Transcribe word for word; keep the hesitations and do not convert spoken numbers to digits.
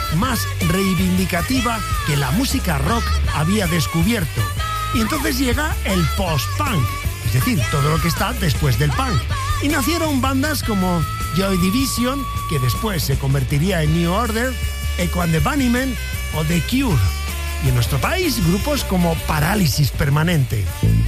más reivindicativa que la música rock había descubierto. Y entonces llega el post-punk, es decir, todo lo que está después del punk. Y nacieron bandas como Joy Division, que después se convertiría en New Order, Echo and the Bunnymen o The Cure. Y en nuestro país, grupos como Parálisis Permanente.